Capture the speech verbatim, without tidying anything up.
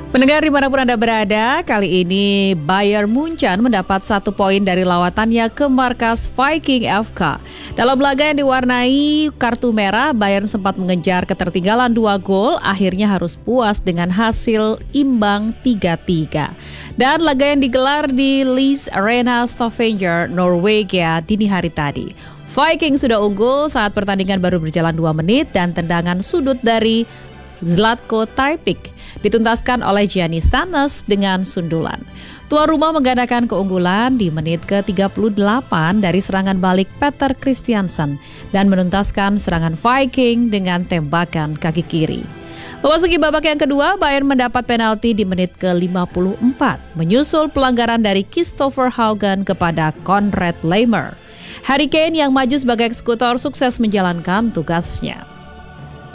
Pendengar dimanapun Anda berada, kali ini Bayern Munchen mendapat satu poin dari lawatannya ke markas Viking F K. Dalam laga yang diwarnai kartu merah, Bayern sempat mengejar ketertinggalan dua gol, akhirnya harus puas dengan hasil imbang tiga tiga. Dan laga yang digelar di Leeds Arena Stavanger, Norwegia dini hari tadi. Viking sudah unggul saat pertandingan baru berjalan dua menit dan tendangan sudut dari Zlatko Trpic dituntaskan oleh Giannis Stanes dengan sundulan. Tuan rumah menggandakan keunggulan di menit ke tiga puluh delapan dari serangan balik Peter Christiansen dan menuntaskan serangan Viking dengan tembakan kaki kiri. Memasuki babak yang kedua, Bayern mendapat penalti di menit ke lima puluh empat, menyusul pelanggaran dari Christopher Haugen kepada Konrad Laimer. Harry Kane yang maju sebagai eksekutor sukses menjalankan tugasnya.